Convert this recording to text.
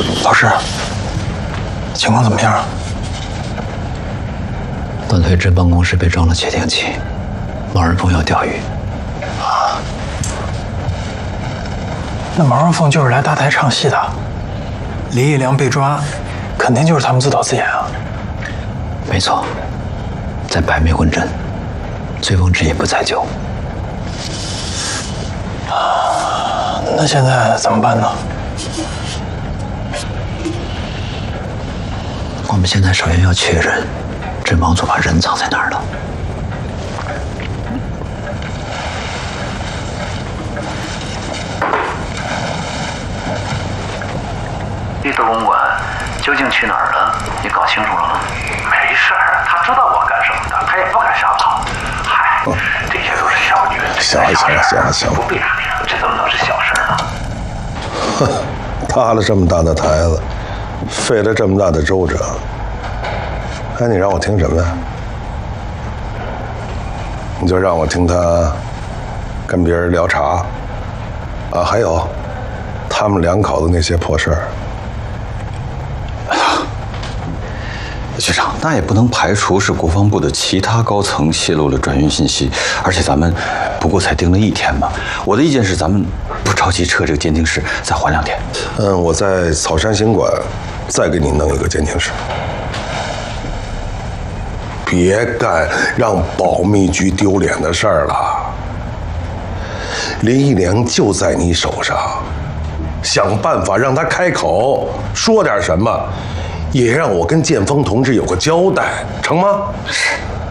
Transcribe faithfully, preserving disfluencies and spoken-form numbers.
老师，情况怎么样？ 段腿支办公室被装了窃听器，毛人凤要钓鱼。 啊？那毛人凤就是来大台唱戏的，李义良被抓，肯定就是他们自导自演啊。 没错，在百媚混阵，醉翁之意不在酒。 啊，那现在怎么办呢？ 我们现在首先要确认，这王总把人藏在哪儿了。 绿色公馆究竟去哪儿了？你搞清楚了吗？ 没事儿，他知道我干什么的，他也不敢上跑。嗨，这些都是小女人。 行了行了行了行了， 不必打听，这怎么能是小事呢？ 哼，塌了这么大的台子，费了这么大的周折，哎，你让我听什么呀？你就让我听他跟别人聊茶啊，还有他们两口子那些破事儿。 局长，那也不能排除是国防部的其他高层泄露了转运信息，而且咱们不过才盯了一天嘛。我的意见是，咱们不着急撤这个监听室，再缓两天。 嗯，我在草山行馆再给你弄一个监听室。别干让保密局丢脸的事儿了。林义良就在你手上，想办法让他开口说点什么，也让我跟建峰同志有个交代，成吗？ 是。